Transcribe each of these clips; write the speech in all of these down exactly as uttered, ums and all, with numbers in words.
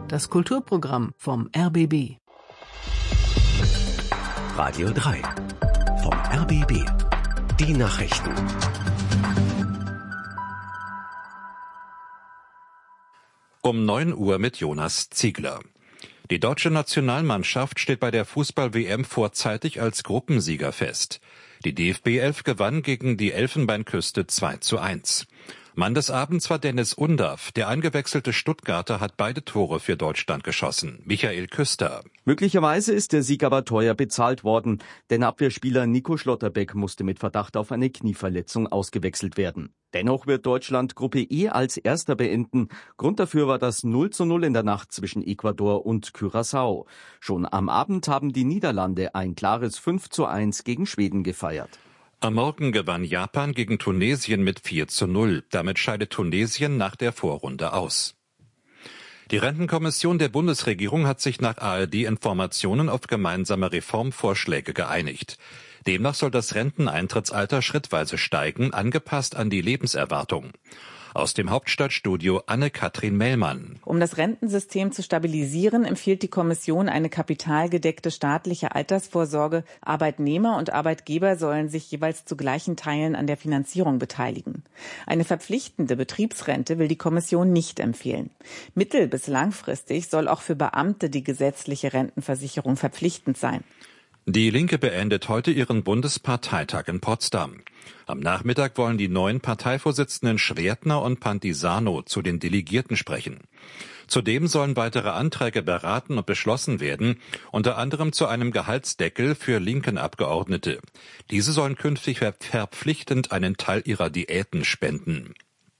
das Kulturprogramm vom R B B. Radio drei vom R B B. Die Nachrichten. Um neun Uhr mit Jonas Ziegler. Die deutsche Nationalmannschaft steht bei der Fußball-W M vorzeitig als Gruppensieger fest. Die D F B elf gewann gegen die Elfenbeinküste zwei zu eins. Mann des Abends war Dennis Undaff. Der eingewechselte Stuttgarter hat beide Tore für Deutschland geschossen. Michael Küster. Möglicherweise ist der Sieg aber teuer bezahlt worden, denn Abwehrspieler Nico Schlotterbeck musste mit Verdacht auf eine Knieverletzung ausgewechselt werden. Dennoch wird Deutschland Gruppe E als Erster beenden. Grund dafür war das null zu null in der Nacht zwischen Ecuador und Curaçao. Schon am Abend haben die Niederlande ein klares fünf zu eins gegen Schweden gefeiert. Am Morgen gewann Japan gegen Tunesien mit vier zu null. Damit scheidet Tunesien nach der Vorrunde aus. Die Rentenkommission der Bundesregierung hat sich nach A R D-Informationen auf gemeinsame Reformvorschläge geeinigt. Demnach soll das Renteneintrittsalter schrittweise steigen, angepasst an die Lebenserwartung. Aus dem Hauptstadtstudio Anne-Kathrin Mellmann. Um das Rentensystem zu stabilisieren, empfiehlt die Kommission eine kapitalgedeckte staatliche Altersvorsorge. Arbeitnehmer und Arbeitgeber sollen sich jeweils zu gleichen Teilen an der Finanzierung beteiligen. Eine verpflichtende Betriebsrente will die Kommission nicht empfehlen. Mittel- bis langfristig soll auch für Beamte die gesetzliche Rentenversicherung verpflichtend sein. Die Linke beendet heute ihren Bundesparteitag in Potsdam. Am Nachmittag wollen die neuen Parteivorsitzenden Schwertner und Pantisano zu den Delegierten sprechen. Zudem sollen weitere Anträge beraten und beschlossen werden, unter anderem zu einem Gehaltsdeckel für linken Abgeordnete. Diese sollen künftig verpflichtend einen Teil ihrer Diäten spenden.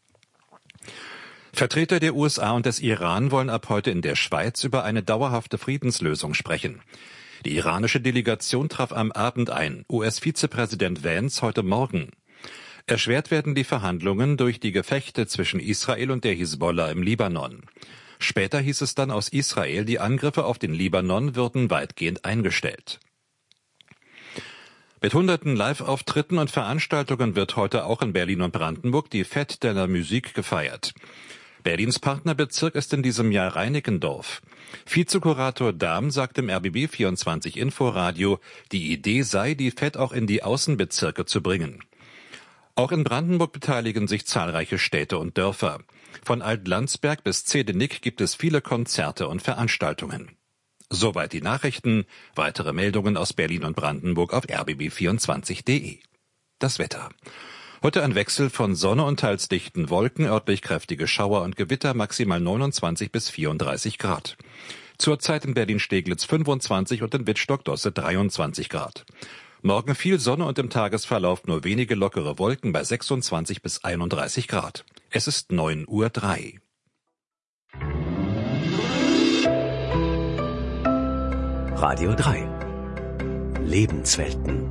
Vertreter der U S A und des Iran wollen ab heute in der Schweiz über eine dauerhafte Friedenslösung sprechen. Die iranische Delegation traf am Abend ein, U S-Vizepräsident Vance heute Morgen. Erschwert werden die Verhandlungen durch die Gefechte zwischen Israel und der Hisbollah im Libanon. Später hieß es dann aus Israel, die Angriffe auf den Libanon würden weitgehend eingestellt. Mit hunderten Live-Auftritten und Veranstaltungen wird heute auch in Berlin und Brandenburg die Fête de la Musique gefeiert. Berlins Partnerbezirk ist in diesem Jahr Reinickendorf. Vizekurator Dahm sagt im R B B vierundzwanzig Inforadio, die Idee sei, die Fête auch in die Außenbezirke zu bringen. Auch in Brandenburg beteiligen sich zahlreiche Städte und Dörfer. Von Alt-Landsberg bis Zedenick gibt es viele Konzerte und Veranstaltungen. Soweit die Nachrichten. Weitere Meldungen aus Berlin und Brandenburg auf r b b vierundzwanzig punkt d e. Das Wetter. Heute ein Wechsel von Sonne und teils dichten Wolken, örtlich kräftige Schauer und Gewitter, maximal neunundzwanzig bis vierunddreißig Grad. Zurzeit in Berlin-Steglitz fünfundzwanzig und in Wittstock-Dosse dreiundzwanzig Grad. Morgen viel Sonne und im Tagesverlauf nur wenige lockere Wolken bei sechsundzwanzig bis einunddreißig Grad. Es ist neun Uhr drei. Radio drei. Lebenswelten.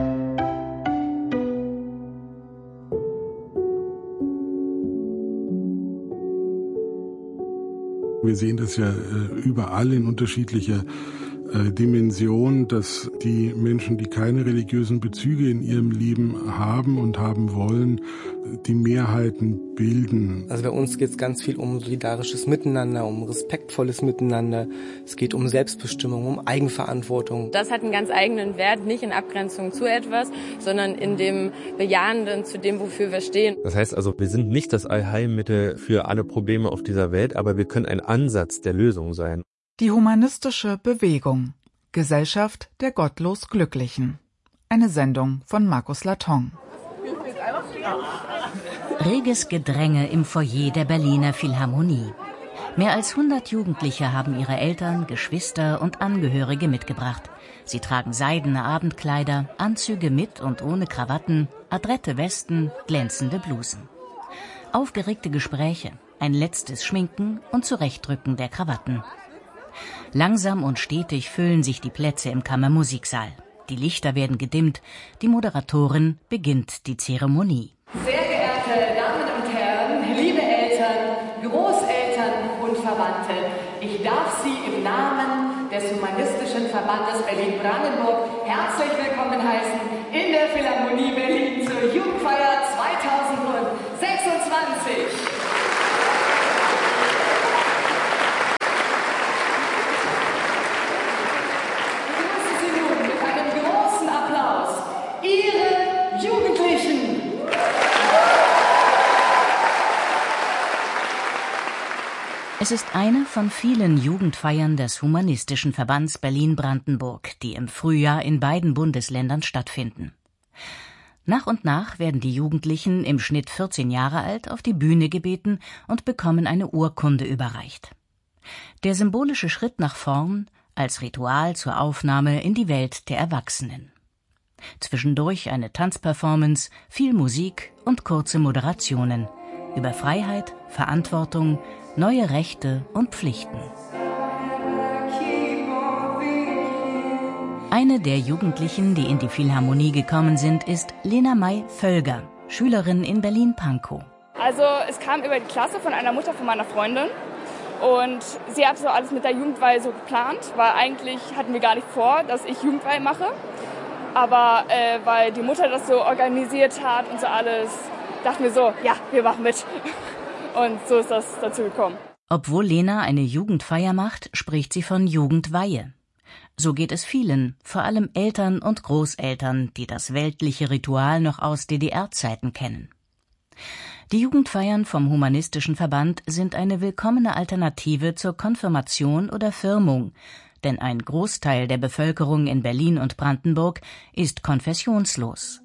Wir sehen das ja äh, überall in unterschiedlicher äh, Dimension, dass die Menschen, die keine religiösen Bezüge in ihrem Leben haben und haben wollen, die Mehrheiten bilden. Also bei uns geht es ganz viel um solidarisches Miteinander, um respektvolles Miteinander. Es geht um Selbstbestimmung, um Eigenverantwortung. Das hat einen ganz eigenen Wert, nicht in Abgrenzung zu etwas, sondern in dem Bejahenden zu dem, wofür wir stehen. Das heißt also, wir sind nicht das Allheilmittel für alle Probleme auf dieser Welt, aber wir können ein Ansatz der Lösung sein. Die humanistische Bewegung. Gesellschaft der gottlos Glücklichen. Eine Sendung von Markus Latong. Reges Gedränge im Foyer der Berliner Philharmonie. Mehr als hundert Jugendliche haben ihre Eltern, Geschwister und Angehörige mitgebracht. Sie tragen seidene Abendkleider, Anzüge mit und ohne Krawatten, adrette Westen, glänzende Blusen. Aufgeregte Gespräche, ein letztes Schminken und Zurechtdrücken der Krawatten. Langsam und stetig füllen sich die Plätze im Kammermusiksaal. Die Lichter werden gedimmt, die Moderatorin beginnt die Zeremonie. Sehr geehrte Damen und Herren, liebe Eltern, Großeltern und Verwandte, ich darf Sie im Namen des Humanistischen Verbandes Berlin-Brandenburg herzlich willkommen heißen in der Philharmonie Berlin zur Jugendfeier zweitausendsechsundzwanzig. Es ist eine von vielen Jugendfeiern des Humanistischen Verbands Berlin-Brandenburg, die im Frühjahr in beiden Bundesländern stattfinden. Nach und nach werden die Jugendlichen, im Schnitt vierzehn Jahre alt, auf die Bühne gebeten und bekommen eine Urkunde überreicht. Der symbolische Schritt nach vorn als Ritual zur Aufnahme in die Welt der Erwachsenen. Zwischendurch eine Tanzperformance, viel Musik und kurze Moderationen über Freiheit, Verantwortung, neue Rechte und Pflichten. Eine der Jugendlichen, die in die Philharmonie gekommen sind, ist Lena May Völger, Schülerin in Berlin-Pankow. Also es kam über die Klasse von einer Mutter von meiner Freundin und sie hat so alles mit der Jugendweihe so geplant, weil eigentlich hatten wir gar nicht vor, dass ich Jugendweihe mache. Aber äh, weil die Mutter das so organisiert hat und so alles, dachten wir so, ja, wir machen mit. Und so ist das dazu gekommen. Obwohl Lena eine Jugendfeier macht, spricht sie von Jugendweihe. So geht es vielen, vor allem Eltern und Großeltern, die das weltliche Ritual noch aus D D R-Zeiten kennen. Die Jugendfeiern vom Humanistischen Verband sind eine willkommene Alternative zur Konfirmation oder Firmung, denn ein Großteil der Bevölkerung in Berlin und Brandenburg ist konfessionslos.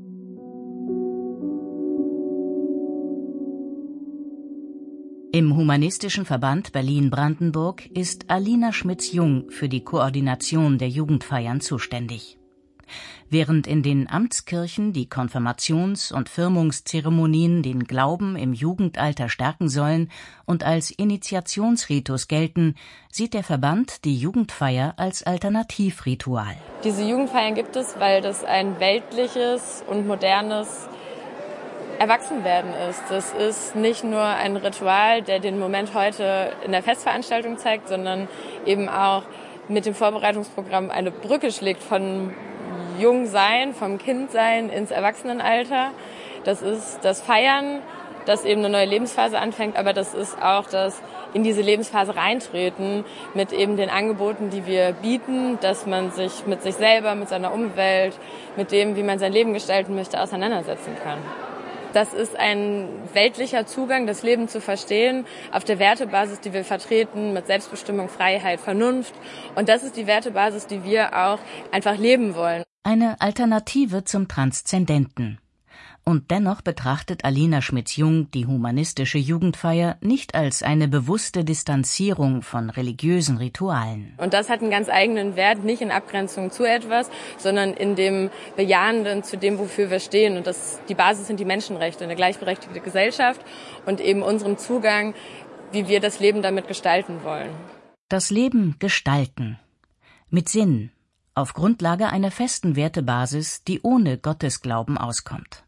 Im Humanistischen Verband Berlin-Brandenburg ist Alina Schmitz-Jung für die Koordination der Jugendfeiern zuständig. Während in den Amtskirchen die Konfirmations- und Firmungszeremonien den Glauben im Jugendalter stärken sollen und als Initiationsritus gelten, sieht der Verband die Jugendfeier als Alternativritual. Diese Jugendfeiern gibt es, weil das ein weltliches und modernes Erwachsenwerden ist. Das ist nicht nur ein Ritual, der den Moment heute in der Festveranstaltung zeigt, sondern eben auch mit dem Vorbereitungsprogramm eine Brücke schlägt von Jungsein, vom Kindsein ins Erwachsenenalter. Das ist das Feiern, das eben eine neue Lebensphase anfängt, aber das ist auch das in diese Lebensphase reintreten mit eben den Angeboten, die wir bieten, dass man sich mit sich selber, mit seiner Umwelt, mit dem, wie man sein Leben gestalten möchte, auseinandersetzen kann. Das ist ein weltlicher Zugang, das Leben zu verstehen, auf der Wertebasis, die wir vertreten, mit Selbstbestimmung, Freiheit, Vernunft. Und das ist die Wertebasis, die wir auch einfach leben wollen. Eine Alternative zum Transzendenten. Und dennoch betrachtet Alina Schmitz-Jung die humanistische Jugendfeier nicht als eine bewusste Distanzierung von religiösen Ritualen. Und das hat einen ganz eigenen Wert, nicht in Abgrenzung zu etwas, sondern in dem Bejahenden zu dem, wofür wir stehen. Und das, die Basis sind die Menschenrechte, eine gleichberechtigte Gesellschaft und eben unserem Zugang, wie wir das Leben damit gestalten wollen. Das Leben gestalten. Mit Sinn. Auf Grundlage einer festen Wertebasis, die ohne Gottesglauben auskommt.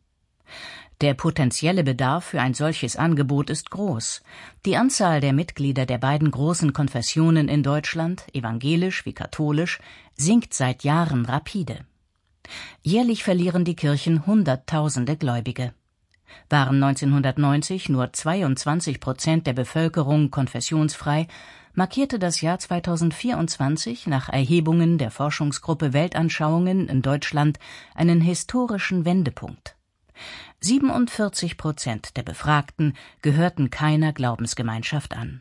Der potenzielle Bedarf für ein solches Angebot ist groß. Die Anzahl der Mitglieder der beiden großen Konfessionen in Deutschland, evangelisch wie katholisch, sinkt seit Jahren rapide. Jährlich verlieren die Kirchen Hunderttausende Gläubige. Waren neunzehnhundertneunzig nur zweiundzwanzig Prozent der Bevölkerung konfessionsfrei, markierte das Jahr zweitausendvierundzwanzig nach Erhebungen der Forschungsgruppe Weltanschauungen in Deutschland einen historischen Wendepunkt. siebenundvierzig Prozent der Befragten gehörten keiner Glaubensgemeinschaft an.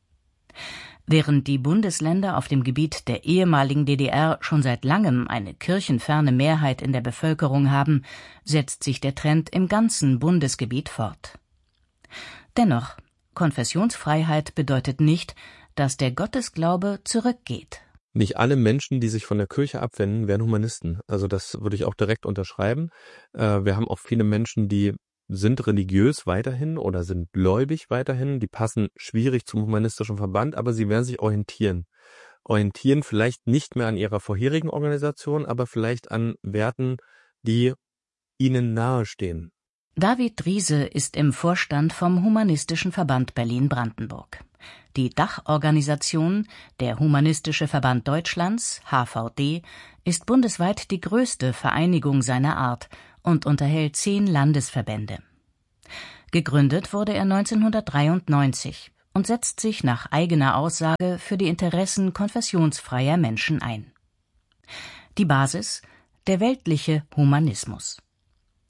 Während die Bundesländer auf dem Gebiet der ehemaligen D D R schon seit langem eine kirchenferne Mehrheit in der Bevölkerung haben, setzt sich der Trend im ganzen Bundesgebiet fort. Dennoch, Konfessionsfreiheit bedeutet nicht, dass der Gottesglaube zurückgeht. Nicht alle Menschen, die sich von der Kirche abwenden, werden Humanisten. Also das würde ich auch direkt unterschreiben. Äh, wir haben auch viele Menschen, die sind religiös weiterhin oder sind gläubig weiterhin. Die passen schwierig zum Humanistischen Verband, aber sie werden sich orientieren. Orientieren vielleicht nicht mehr an ihrer vorherigen Organisation, aber vielleicht an Werten, die ihnen nahestehen. David Driese ist im Vorstand vom Humanistischen Verband Berlin-Brandenburg. Die Dachorganisation, der Humanistische Verband Deutschlands, H V D, ist bundesweit die größte Vereinigung seiner Art und unterhält zehn Landesverbände. Gegründet wurde er neunzehnhundertdreiundneunzig und setzt sich nach eigener Aussage für die Interessen konfessionsfreier Menschen ein. Die Basis: der weltliche Humanismus.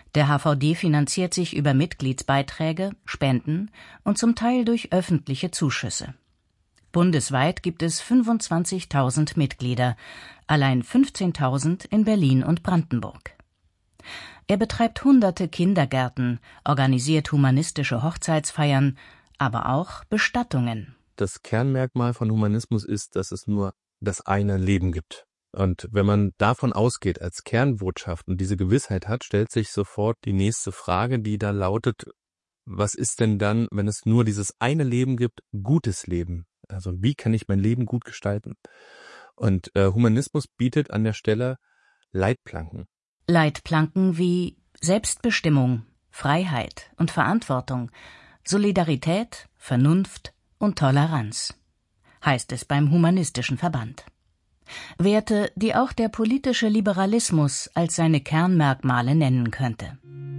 Der H V D finanziert sich über Mitgliedsbeiträge, Spenden und zum Teil durch öffentliche Zuschüsse. Bundesweit gibt es fünfundzwanzigtausend Mitglieder, allein fünfzehntausend in Berlin und Brandenburg. Er betreibt hunderte Kindergärten, organisiert humanistische Hochzeitsfeiern, aber auch Bestattungen. Das Kernmerkmal von Humanismus ist, dass es nur das eine Leben gibt. Und wenn man davon ausgeht als Kernbotschaft und diese Gewissheit hat, stellt sich sofort die nächste Frage, die da lautet, was ist denn dann, wenn es nur dieses eine Leben gibt, gutes Leben? Also wie kann ich mein Leben gut gestalten? Und äh, Humanismus bietet an der Stelle Leitplanken. Leitplanken wie Selbstbestimmung, Freiheit und Verantwortung, Solidarität, Vernunft und Toleranz, heißt es beim Humanistischen Verband. Werte, die auch der politische Liberalismus als seine Kernmerkmale nennen könnte.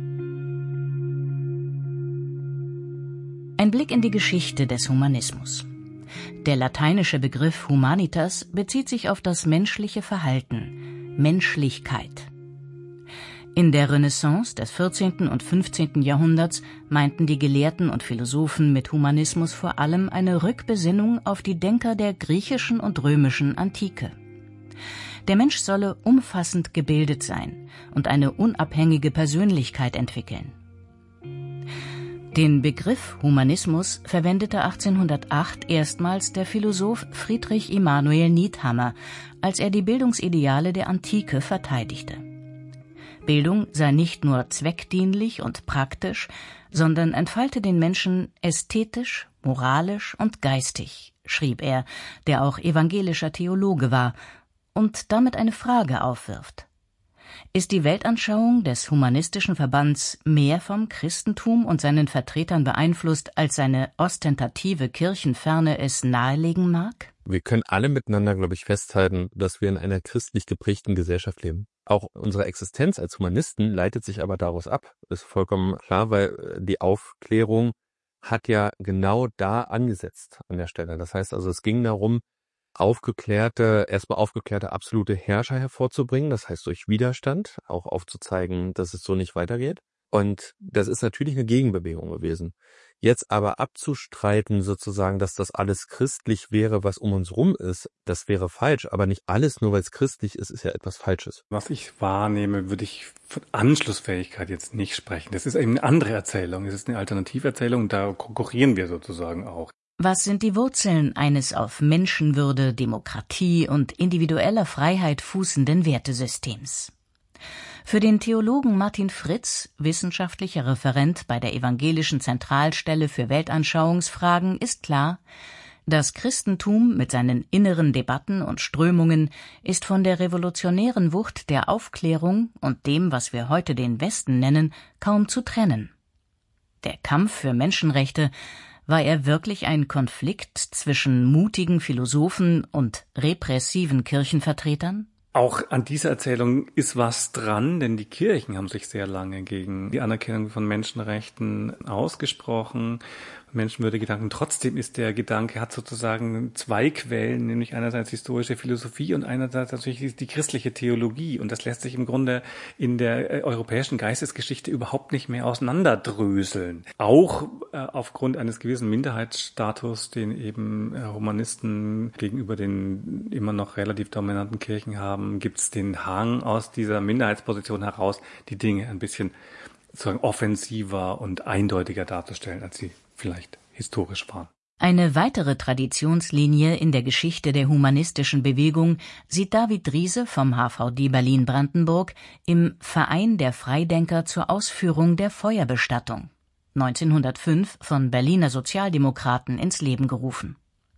Ein Blick in die Geschichte des Humanismus. Der lateinische Begriff Humanitas bezieht sich auf das menschliche Verhalten, Menschlichkeit. In der Renaissance des vierzehnten und fünfzehnten Jahrhunderts meinten die Gelehrten und Philosophen mit Humanismus vor allem eine Rückbesinnung auf die Denker der griechischen und römischen Antike. Der Mensch solle umfassend gebildet sein und eine unabhängige Persönlichkeit entwickeln. Den Begriff Humanismus verwendete achtzehnhundertacht erstmals der Philosoph Friedrich Emanuel Niethammer, als er die Bildungsideale der Antike verteidigte. Bildung sei nicht nur zweckdienlich und praktisch, sondern entfalte den Menschen ästhetisch, moralisch und geistig, schrieb er, der auch evangelischer Theologe war, und damit eine Frage aufwirft. Ist die Weltanschauung des Humanistischen Verbands mehr vom Christentum und seinen Vertretern beeinflusst, als seine ostentative Kirchenferne es nahelegen mag? Wir können alle miteinander, glaube ich, festhalten, dass wir in einer christlich geprägten Gesellschaft leben. Auch unsere Existenz als Humanisten leitet sich aber daraus ab. Das ist vollkommen klar, weil die Aufklärung hat ja genau da angesetzt an der Stelle. Das heißt also, es ging darum, aufgeklärte, erstmal aufgeklärte absolute Herrscher hervorzubringen, das heißt durch Widerstand, auch aufzuzeigen, dass es so nicht weitergeht. Und das ist natürlich eine Gegenbewegung gewesen. Jetzt aber abzustreiten sozusagen, dass das alles christlich wäre, was um uns rum ist, das wäre falsch. Aber nicht alles, nur weil es christlich ist, ist ja etwas Falsches. Was ich wahrnehme, würde ich von Anschlussfähigkeit jetzt nicht sprechen. Das ist eben eine andere Erzählung. Es ist eine Alternativerzählung und da konkurrieren wir sozusagen auch. Was sind die Wurzeln eines auf Menschenwürde, Demokratie und individueller Freiheit fußenden Wertesystems? Für den Theologen Martin Fritz, wissenschaftlicher Referent bei der Evangelischen Zentralstelle für Weltanschauungsfragen, ist klar, das Christentum mit seinen inneren Debatten und Strömungen ist von der revolutionären Wucht der Aufklärung und dem, was wir heute den Westen nennen, kaum zu trennen. Der Kampf für Menschenrechte, war er wirklich ein Konflikt zwischen mutigen Philosophen und repressiven Kirchenvertretern? Auch an dieser Erzählung ist was dran, denn die Kirchen haben sich sehr lange gegen die Anerkennung von Menschenrechten ausgesprochen, Menschenwürdegedanken. Trotzdem ist der Gedanke, hat sozusagen zwei Quellen, nämlich einerseits historische Philosophie und einerseits natürlich die christliche Theologie. Und das lässt sich im Grunde in der europäischen Geistesgeschichte überhaupt nicht mehr auseinanderdröseln. Auch äh, aufgrund eines gewissen Minderheitsstatus, den eben äh, Humanisten gegenüber den immer noch relativ dominanten Kirchen haben, gibt es den Hang aus dieser Minderheitsposition heraus, die Dinge ein bisschen sozusagen offensiver und eindeutiger darzustellen, als sie vielleicht historisch waren. Eine weitere Traditionslinie in der Geschichte der humanistischen Bewegung sieht David Riese vom H V D Berlin-Brandenburg im Verein der Freidenker zur Ausführung der Feuerbestattung, neunzehnhundertfünf von Berliner Sozialdemokraten ins Leben gerufen.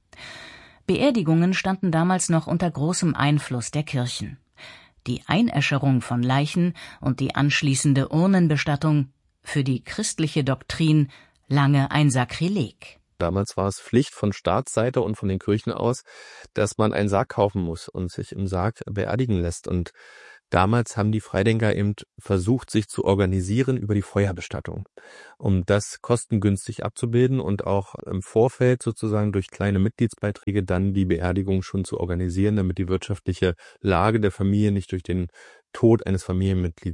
Beerdigungen standen damals noch unter großem Einfluss der Kirchen. Die Einäscherung von Leichen und die anschließende Urnenbestattung, für die christliche Doktrin lange ein Sakrileg. Damals war es Pflicht von Staatsseite und von den Kirchen aus, dass man einen Sarg kaufen muss und sich im Sarg beerdigen lässt. Und damals haben die Freidenker eben versucht, sich zu organisieren über die Feuerbestattung, um das kostengünstig abzubilden und auch im Vorfeld sozusagen durch kleine Mitgliedsbeiträge dann die Beerdigung schon zu organisieren, damit die wirtschaftliche Lage der Familie nicht durch den Tod eines Familienmitglieds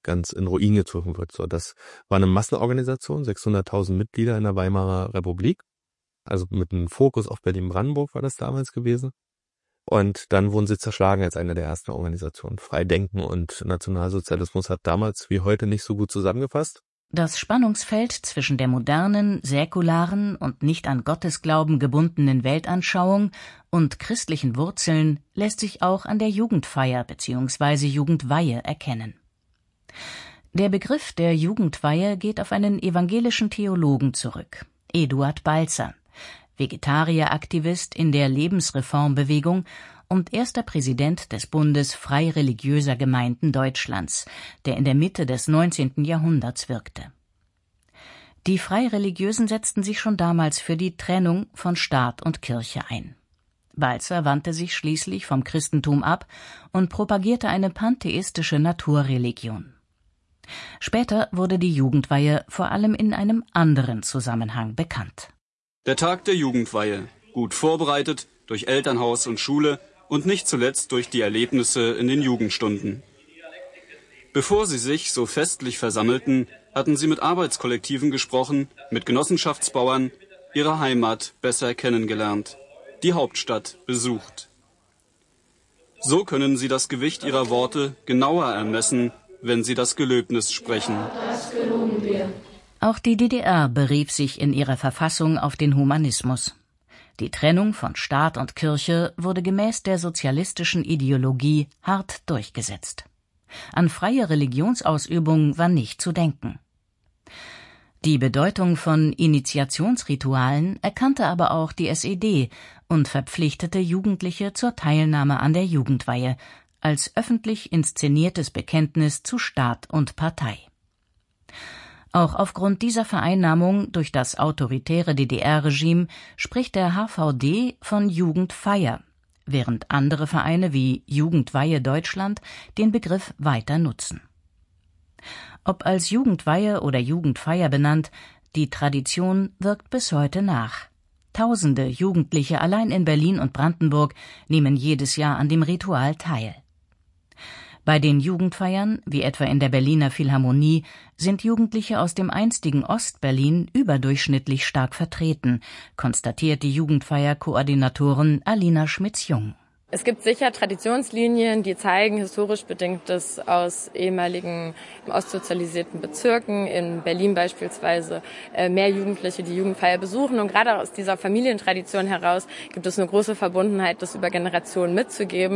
ganz in Ruin gezogen wird. So, das war eine Massenorganisation, sechshunderttausend Mitglieder in der Weimarer Republik. Also mit einem Fokus auf Berlin-Brandenburg war das damals gewesen. Und dann wurden sie zerschlagen als eine der ersten Organisationen. Freidenken und Nationalsozialismus hat damals wie heute nicht so gut zusammengefasst. Das Spannungsfeld zwischen der modernen, säkularen und nicht an Gottesglauben gebundenen Weltanschauung und christlichen Wurzeln lässt sich auch an der Jugendfeier bzw. Jugendweihe erkennen. Der Begriff der Jugendweihe geht auf einen evangelischen Theologen zurück, Eduard Balzer, Vegetarieraktivist in der Lebensreformbewegung und erster Präsident des Bundes Freireligiöser Gemeinden Deutschlands, der in der Mitte des neunzehnten Jahrhunderts wirkte. Die Freireligiösen setzten sich schon damals für die Trennung von Staat und Kirche ein. Balzer wandte sich schließlich vom Christentum ab und propagierte eine pantheistische Naturreligion. Später wurde die Jugendweihe vor allem in einem anderen Zusammenhang bekannt. Der Tag der Jugendweihe, gut vorbereitet durch Elternhaus und Schule und nicht zuletzt durch die Erlebnisse in den Jugendstunden. Bevor sie sich so festlich versammelten, hatten sie mit Arbeitskollektiven gesprochen, mit Genossenschaftsbauern, ihre Heimat besser kennengelernt, die Hauptstadt besucht. So können sie das Gewicht ihrer Worte genauer ermessen, wenn sie das Gelöbnis sprechen. Das geloben wir. Auch die D D R berief sich in ihrer Verfassung auf den Humanismus. Die Trennung von Staat und Kirche wurde gemäß der sozialistischen Ideologie hart durchgesetzt. An freie Religionsausübung war nicht zu denken. Die Bedeutung von Initiationsritualen erkannte aber auch die S E D und verpflichtete Jugendliche zur Teilnahme an der Jugendweihe als öffentlich inszeniertes Bekenntnis zu Staat und Partei. Auch aufgrund dieser Vereinnahmung durch das autoritäre D D R-Regime spricht der H V D von Jugendfeier, während andere Vereine wie Jugendweihe Deutschland den Begriff weiter nutzen. Ob als Jugendweihe oder Jugendfeier benannt, die Tradition wirkt bis heute nach. Tausende Jugendliche allein in Berlin und Brandenburg nehmen jedes Jahr an dem Ritual teil. Bei den Jugendfeiern, wie etwa in der Berliner Philharmonie, sind Jugendliche aus dem einstigen Ostberlin überdurchschnittlich stark vertreten, konstatiert die Jugendfeier-Koordinatorin Alina Schmitz-Jung. Es gibt sicher Traditionslinien, die zeigen historisch Bedingtes aus ehemaligen ostsozialisierten Bezirken, in Berlin beispielsweise mehr Jugendliche, die Jugendfeier besuchen. Und gerade aus dieser Familientradition heraus gibt es eine große Verbundenheit, das über Generationen mitzugeben.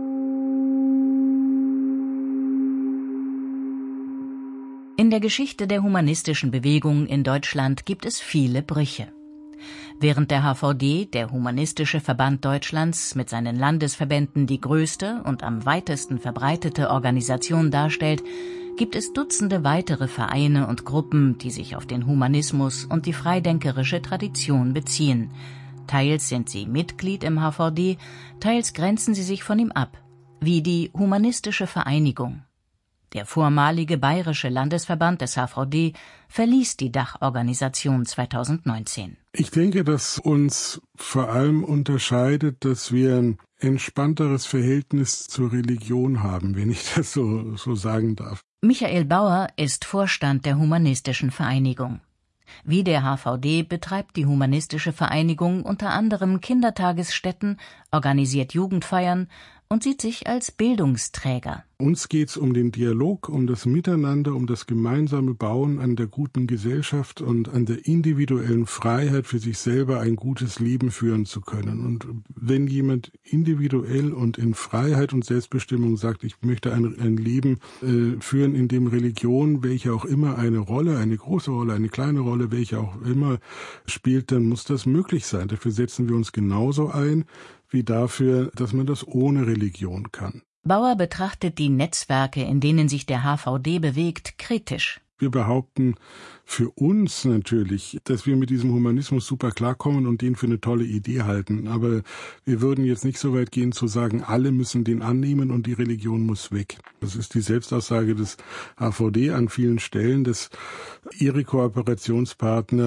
In der Geschichte der humanistischen Bewegung in Deutschland gibt es viele Brüche. Während der H V D, der Humanistische Verband Deutschlands, mit seinen Landesverbänden die größte und am weitesten verbreitete Organisation darstellt, gibt es Dutzende weitere Vereine und Gruppen, die sich auf den Humanismus und die freidenkerische Tradition beziehen. Teils sind sie Mitglied im H V D, teils grenzen sie sich von ihm ab, wie die Humanistische Vereinigung. Der vormalige bayerische Landesverband des H V D verließ die Dachorganisation zweitausendneunzehn. Ich denke, dass uns vor allem unterscheidet, dass wir ein entspannteres Verhältnis zur Religion haben, wenn ich das so, so sagen darf. Michael Bauer ist Vorstand der Humanistischen Vereinigung. Wie der H V D betreibt die Humanistische Vereinigung unter anderem Kindertagesstätten, organisiert Jugendfeiern und sieht sich als Bildungsträger. Uns geht's um den Dialog, um das Miteinander, um das gemeinsame Bauen an der guten Gesellschaft und an der individuellen Freiheit, für sich selber ein gutes Leben führen zu können. Und wenn jemand individuell und in Freiheit und Selbstbestimmung sagt, ich möchte ein, ein Leben äh, führen, in dem Religion, welche auch immer eine Rolle, eine große Rolle, eine kleine Rolle, welche auch immer spielt, dann muss das möglich sein. Dafür setzen wir uns genauso ein, wie dafür, dass man das ohne Religion kann. Bauer betrachtet die Netzwerke, in denen sich der H V D bewegt, kritisch. Wir behaupten für uns natürlich, dass wir mit diesem Humanismus super klarkommen und den für eine tolle Idee halten. Aber wir würden jetzt nicht so weit gehen zu sagen, alle müssen den annehmen und die Religion muss weg. Das ist die Selbstaussage des H V D an vielen Stellen, dass ihre Kooperationspartner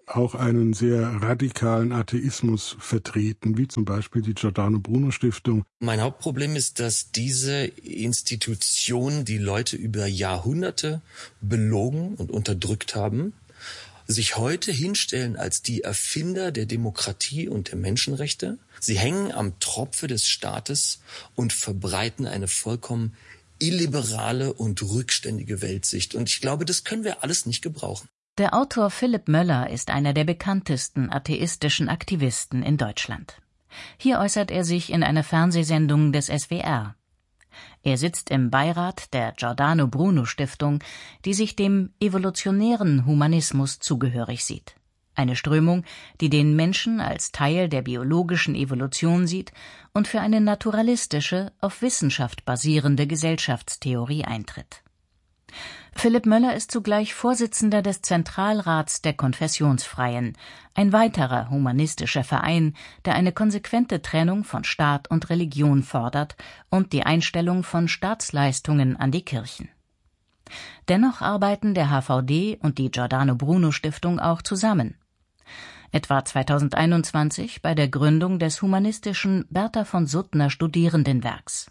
auch einen sehr radikalen Atheismus vertreten, wie zum Beispiel die Giordano Bruno Stiftung. Mein Hauptproblem ist, dass diese Institutionen die Leute über Jahrhunderte belogen und unterdrückt haben, sich heute hinstellen als die Erfinder der Demokratie und der Menschenrechte. Sie hängen am Tropfe des Staates und verbreiten eine vollkommen illiberale und rückständige Weltsicht. Und ich glaube, das können wir alles nicht gebrauchen. Der Autor Philipp Möller ist einer der bekanntesten atheistischen Aktivisten in Deutschland. Hier äußert er sich in einer Fernsehsendung des S W R. Er sitzt im Beirat der Giordano Bruno Stiftung, die sich dem evolutionären Humanismus zugehörig sieht. Eine Strömung, die den Menschen als Teil der biologischen Evolution sieht und für eine naturalistische, auf Wissenschaft basierende Gesellschaftstheorie eintritt. Philipp Möller ist zugleich Vorsitzender des Zentralrats der Konfessionsfreien, ein weiterer humanistischer Verein, der eine konsequente Trennung von Staat und Religion fordert und die Einstellung von Staatsleistungen an die Kirchen. Dennoch arbeiten der H V D und die Giordano Bruno Stiftung auch zusammen. Etwa zweitausendeinundzwanzig bei der Gründung des humanistischen Bertha von Suttner Studierendenwerks.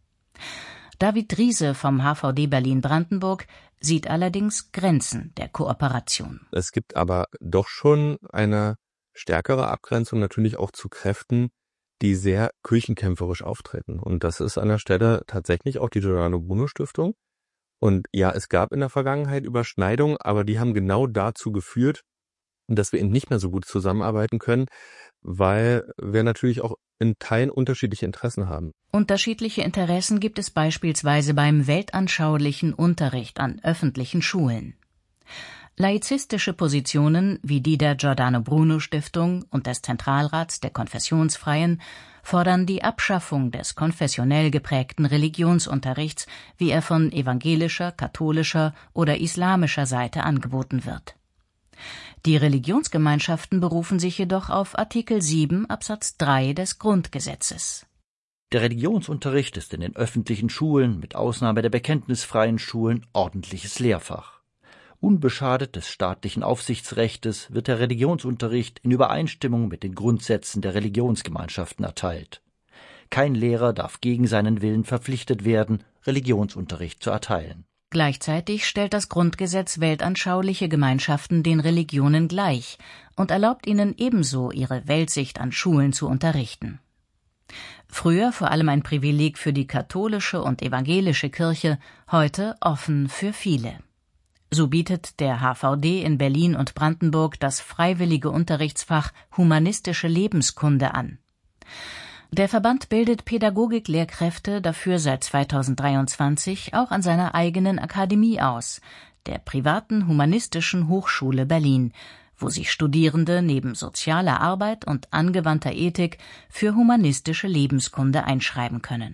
David Riese vom H V D Berlin-Brandenburg sieht allerdings Grenzen der Kooperation. Es gibt aber doch schon eine stärkere Abgrenzung natürlich auch zu Kräften, die sehr kirchenkämpferisch auftreten. Und das ist an der Stelle tatsächlich auch die Giordano Bruno Stiftung. Und ja, es gab in der Vergangenheit Überschneidungen, aber die haben genau dazu geführt, dass wir eben nicht mehr so gut zusammenarbeiten können, weil wir natürlich auch in Teilen unterschiedliche Interessen haben. Unterschiedliche Interessen gibt es beispielsweise beim weltanschaulichen Unterricht an öffentlichen Schulen. Laizistische Positionen wie die der Giordano Bruno Stiftung und des Zentralrats der Konfessionsfreien fordern die Abschaffung des konfessionell geprägten Religionsunterrichts, wie er von evangelischer, katholischer oder islamischer Seite angeboten wird. Die Religionsgemeinschaften berufen sich jedoch auf Artikel sieben Absatz drei des Grundgesetzes. Der Religionsunterricht ist in den öffentlichen Schulen, mit Ausnahme der bekenntnisfreien Schulen, ordentliches Lehrfach. Unbeschadet des staatlichen Aufsichtsrechtes wird der Religionsunterricht in Übereinstimmung mit den Grundsätzen der Religionsgemeinschaften erteilt. Kein Lehrer darf gegen seinen Willen verpflichtet werden, Religionsunterricht zu erteilen. Gleichzeitig stellt das Grundgesetz weltanschauliche Gemeinschaften den Religionen gleich und erlaubt ihnen ebenso, ihre Weltsicht an Schulen zu unterrichten. Früher vor allem ein Privileg für die katholische und evangelische Kirche, heute offen für viele. So bietet der H V D in Berlin und Brandenburg das freiwillige Unterrichtsfach Humanistische Lebenskunde an. Der Verband bildet Pädagogiklehrkräfte dafür seit zweitausenddreiundzwanzig auch an seiner eigenen Akademie aus, der privaten Humanistischen Hochschule Berlin, wo sich Studierende neben sozialer Arbeit und angewandter Ethik für humanistische Lebenskunde einschreiben können.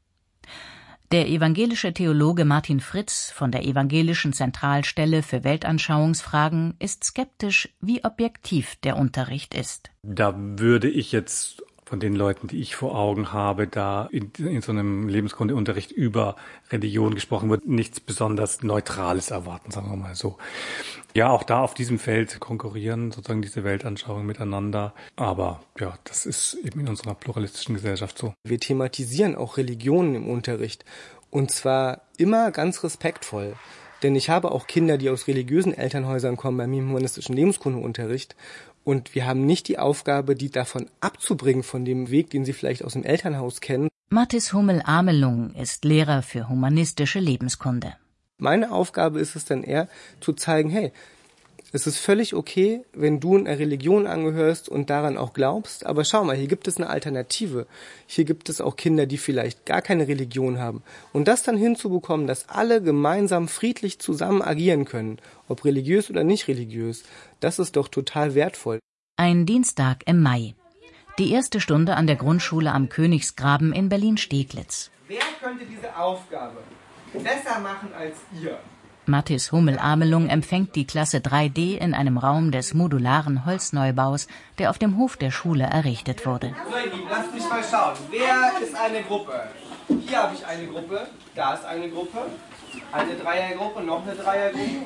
Der evangelische Theologe Martin Fritz von der Evangelischen Zentralstelle für Weltanschauungsfragen ist skeptisch, wie objektiv der Unterricht ist. Da würde ich jetzt von den Leuten, die ich vor Augen habe, da in, in so einem Lebenskundeunterricht über Religion gesprochen wird, nichts besonders Neutrales erwarten, sagen wir mal so. Ja, auch da auf diesem Feld konkurrieren sozusagen diese Weltanschauungen miteinander. Aber ja, das ist eben in unserer pluralistischen Gesellschaft so. Wir thematisieren auch Religionen im Unterricht. Und zwar immer ganz respektvoll. Denn ich habe auch Kinder, die aus religiösen Elternhäusern kommen bei mir im humanistischen Lebenskundeunterricht. Und wir haben nicht die Aufgabe, die davon abzubringen, von dem Weg, den sie vielleicht aus dem Elternhaus kennen. Mathis Hummel-Amelung ist Lehrer für humanistische Lebenskunde. Meine Aufgabe ist es dann eher, zu zeigen, hey, es ist völlig okay, wenn du einer Religion angehörst und daran auch glaubst, aber schau mal, hier gibt es eine Alternative. Hier gibt es auch Kinder, die vielleicht gar keine Religion haben. Und das dann hinzubekommen, dass alle gemeinsam friedlich zusammen agieren können, ob religiös oder nicht religiös, das ist doch total wertvoll. Ein Dienstag im Mai. Die erste Stunde an der Grundschule am Königsgraben in Berlin-Steglitz. Wer könnte diese Aufgabe besser machen als ihr? Mathis Hummel-Amelung empfängt die Klasse drei D in einem Raum des modularen Holzneubaus, der auf dem Hof der Schule errichtet wurde. So, ihr Lieben, lasst mich mal schauen. Wer ist eine Gruppe? Hier habe ich eine Gruppe, da ist eine Gruppe, eine Dreiergruppe, noch eine Dreiergruppe.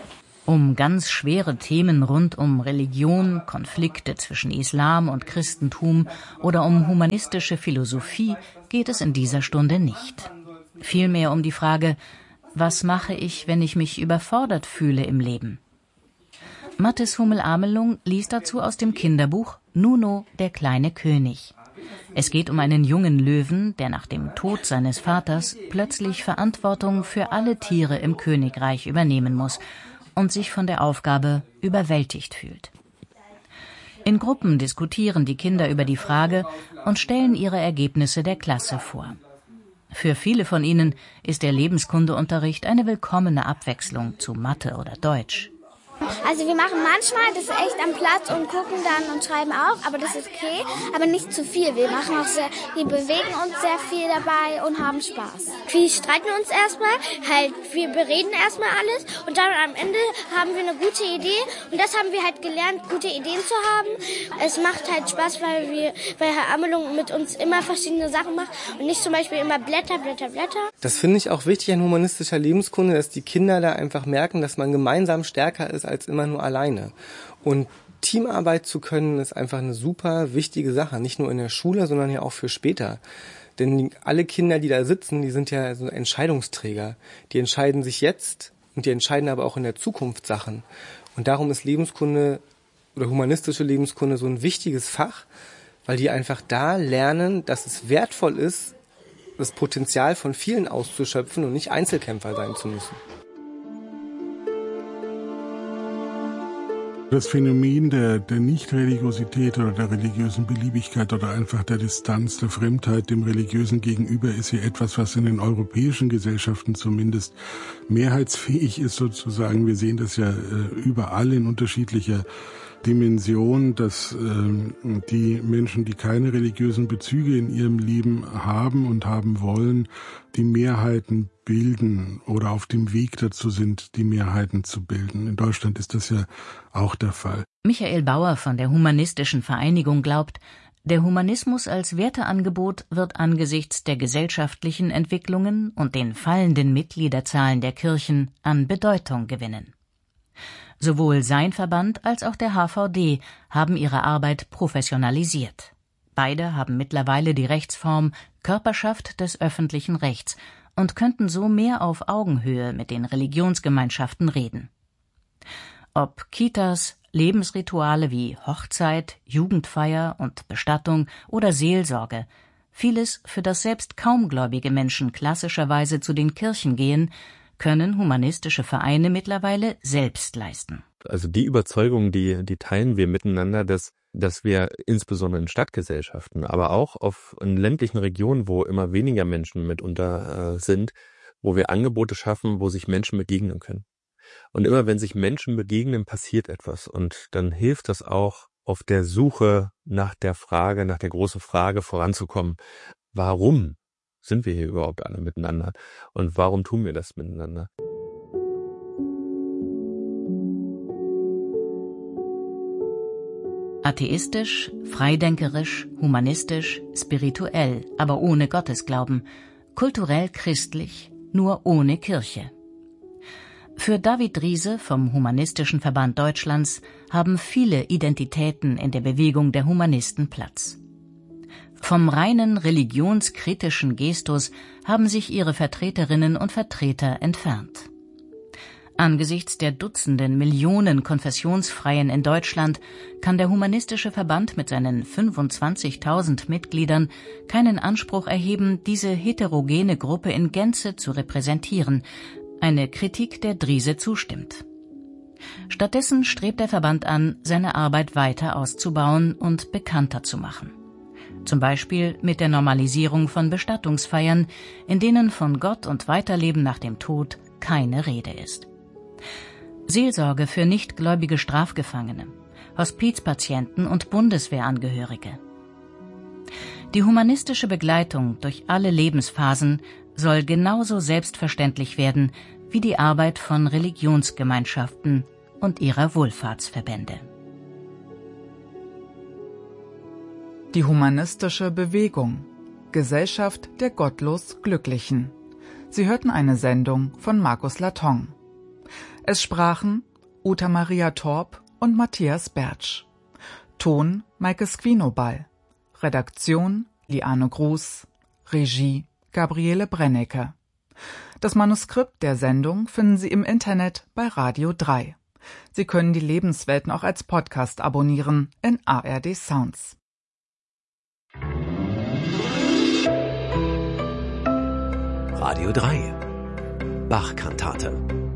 Um ganz schwere Themen rund um Religion, Konflikte zwischen Islam und Christentum oder um humanistische Philosophie geht es in dieser Stunde nicht. Vielmehr um die Frage, was mache ich, wenn ich mich überfordert fühle im Leben? Mathis Hummel-Amelung liest dazu aus dem Kinderbuch Nuno, der kleine König. Es geht um einen jungen Löwen, der nach dem Tod seines Vaters plötzlich Verantwortung für alle Tiere im Königreich übernehmen muss und sich von der Aufgabe überwältigt fühlt. In Gruppen diskutieren die Kinder über die Frage und stellen ihre Ergebnisse der Klasse vor. Für viele von ihnen ist der Lebenskundeunterricht eine willkommene Abwechslung zu Mathe oder Deutsch. Also wir machen manchmal das echt am Platz und gucken dann und schreiben auch, aber das ist okay, aber nicht zu viel. Wir machen auch sehr, wir bewegen uns sehr viel dabei und haben Spaß. Wir streiten uns erstmal, halt, wir bereden erstmal alles und dann am Ende haben wir eine gute Idee und das haben wir halt gelernt, gute Ideen zu haben. Es macht halt Spaß, weil wir, weil Herr Amelung mit uns immer verschiedene Sachen macht und nicht zum Beispiel immer Blätter, Blätter, Blätter. Das finde ich auch wichtig an humanistischer Lebenskunde, dass die Kinder da einfach merken, dass man gemeinsam stärker ist als immer nur alleine. Und Teamarbeit zu können, ist einfach eine super wichtige Sache, nicht nur in der Schule, sondern ja auch für später. Denn die, alle Kinder, die da sitzen, die sind ja so Entscheidungsträger. Die entscheiden sich jetzt und die entscheiden aber auch in der Zukunft Sachen. Und darum ist Lebenskunde oder humanistische Lebenskunde so ein wichtiges Fach, weil die einfach da lernen, dass es wertvoll ist, das Potenzial von vielen auszuschöpfen und nicht Einzelkämpfer sein zu müssen. Das Phänomen der, der Nicht-Religiosität oder der religiösen Beliebigkeit oder einfach der Distanz, der Fremdheit dem Religiösen gegenüber ist ja etwas, was in den europäischen Gesellschaften zumindest mehrheitsfähig ist sozusagen. Wir sehen das ja äh, überall in unterschiedlicher Dimension, dass äh, die Menschen, die keine religiösen Bezüge in ihrem Leben haben und haben wollen, die Mehrheiten bilden oder auf dem Weg dazu sind, die Mehrheiten zu bilden. In Deutschland ist das ja auch der Fall. Michael Bauer von der Humanistischen Vereinigung glaubt, der Humanismus als Werteangebot wird angesichts der gesellschaftlichen Entwicklungen und den fallenden Mitgliederzahlen der Kirchen an Bedeutung gewinnen. Sowohl sein Verband als auch der H V D haben ihre Arbeit professionalisiert. Beide haben mittlerweile die Rechtsform Körperschaft des öffentlichen Rechts und könnten so mehr auf Augenhöhe mit den Religionsgemeinschaften reden. Ob Kitas, Lebensrituale wie Hochzeit, Jugendfeier und Bestattung oder Seelsorge, vieles, für das selbst kaumgläubige Menschen klassischerweise zu den Kirchen gehen, können humanistische Vereine mittlerweile selbst leisten. Also die Überzeugung, die, die teilen wir miteinander, dass, dass wir insbesondere in Stadtgesellschaften, aber auch auf in ländlichen Regionen, wo immer weniger Menschen mitunter äh, sind, wo wir Angebote schaffen, wo sich Menschen begegnen können. Und immer wenn sich Menschen begegnen, passiert etwas. Und dann hilft das auch, auf der Suche nach der Frage, nach der großen Frage voranzukommen. Warum sind wir hier überhaupt alle miteinander? Und warum tun wir das miteinander? Atheistisch, freidenkerisch, humanistisch, spirituell, aber ohne Gottesglauben, kulturell christlich, nur ohne Kirche. Für David Driese vom Humanistischen Verband Deutschlands haben viele Identitäten in der Bewegung der Humanisten Platz. Vom reinen religionskritischen Gestus haben sich ihre Vertreterinnen und Vertreter entfernt. Angesichts der Dutzenden Millionen Konfessionsfreien in Deutschland kann der Humanistische Verband mit seinen fünfundzwanzigtausend Mitgliedern keinen Anspruch erheben, diese heterogene Gruppe in Gänze zu repräsentieren, eine Kritik, der Driese zustimmt. Stattdessen strebt der Verband an, seine Arbeit weiter auszubauen und bekannter zu machen. Zum Beispiel mit der Normalisierung von Bestattungsfeiern, in denen von Gott und Weiterleben nach dem Tod keine Rede ist. Seelsorge für nichtgläubige Strafgefangene, Hospizpatienten und Bundeswehrangehörige. Die humanistische Begleitung durch alle Lebensphasen soll genauso selbstverständlich werden wie die Arbeit von Religionsgemeinschaften und ihrer Wohlfahrtsverbände. Die humanistische Bewegung. Gesellschaft der gottlos Glücklichen. Sie hörten eine Sendung von Markus Laton. Es sprachen Uta Maria Torp und Matthias Bertsch. Ton Maike Squinoball. Redaktion Liane Gruß. Regie Gabriele Brennecke. Das Manuskript der Sendung finden Sie im Internet bei Radio drei. Sie können die Lebenswelten auch als Podcast abonnieren in A R D Sounds. Radio drei. Bach-Kantate.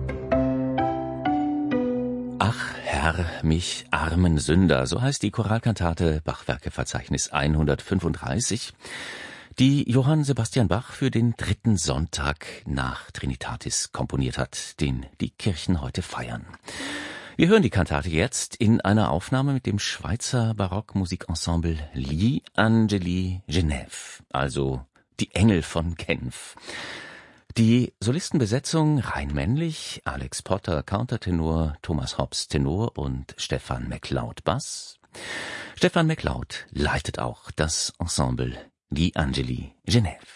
Ach, Herr, mich armen Sünder, so heißt die Choralkantate Bachwerkeverzeichnis hundertfünfunddreißig, die Johann Sebastian Bach für den dritten Sonntag nach Trinitatis komponiert hat, den die Kirchen heute feiern. Wir hören die Kantate jetzt in einer Aufnahme mit dem Schweizer Barockmusikensemble Gli Angeli Genève, also die Engel von Genf. Die Solistenbesetzung rein männlich, Alex Potter Countertenor, Thomas Hobbs Tenor und Stefan MacLeod Bass. Stefan MacLeod leitet auch das Ensemble Gli Angeli Genève.